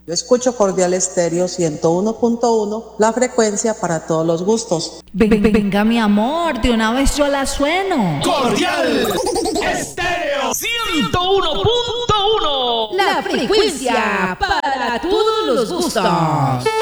Yo escucho Cordial Estéreo 101.1, la frecuencia para todos los gustos. Venga, mi amor, de una vez yo la sueno. Cordial Estéreo 101.1, La frecuencia para todos los gustos.